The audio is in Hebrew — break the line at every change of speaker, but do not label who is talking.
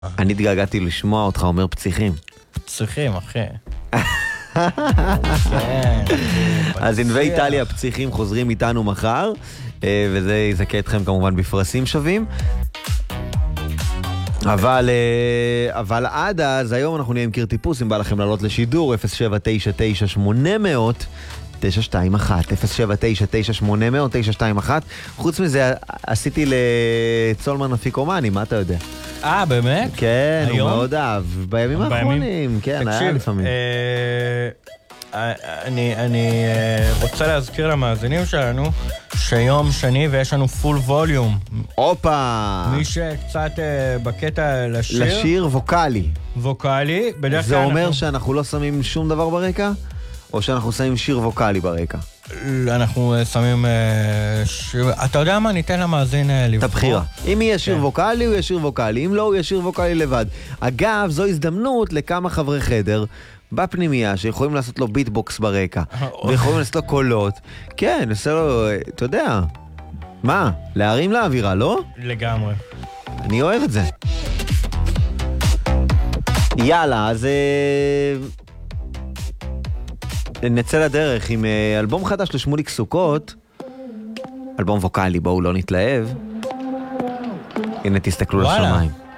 אני התגעגעתי לשמוע אותך אומר פציחים.
פציחים, אחי. כן.
אז ענבי איטליה פציחים חוזרים איתנו מחר, וזה יזכה אתכם כמובן בפרסים שווים. אבל עד אז, היום אנחנו נהיה עם קיר טיפוס, אם בא לכם לעלות לשידור, 0799800921, 0799800921. חוץ מזה, עשיתי לצולמן אפיקומני, מה אתה יודע?
באמת?
כן, הוא מאוד אהב. בימים האחרונים, כן, היה לפעמים.
אני רוצה להזכיר למאזינים שלנו שיום שני ויש לנו פול ווליום.
אופה!
מי שקצת בקטע
לשיר ווקלי.
ווקלי, בדרך כלל
זה אומר שאנחנו לא שמים שום דבר ברקע? או שאנחנו שמים שיר ווקלי ברקע?
אנחנו שמים אתה יודע מה? ניתן למאזין לבחור.
את הבחירה. אם יהיה שיר ווקלי, הוא יהיה שיר ווקלי. אם לא, הוא יהיה שיר ווקלי לבד. אגב, זו הזדמנות לכמה חברי חדר בפנימיה שיכולים לעשות לו ביטבוקס ברקע. ויכולים לעשות לו קולות. כן, נעשה לו, אתה יודע. מה? להרים לאווירה, לא?
לגמרי.
אני אוהב את זה. יאללה, אז נצא לדרך עם אלבום חדש לשמוליק סוכות. אלבום ווקלי, בואו לא נתלהב. הנה תסתכלו לשמיים.